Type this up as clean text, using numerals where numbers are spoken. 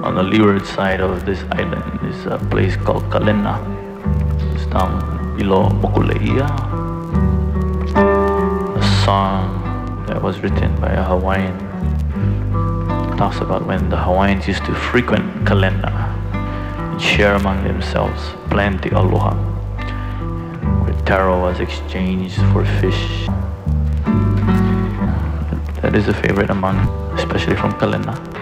on the leeward side of this island is a place called Kalena. It's down below Mokuleia. A song that was written by a Hawaiian talks about when the Hawaiians used to frequent Kalena and share among themselves plenty aloha, where taro was exchanged for fish. That is a favorite among, especially from Kalena.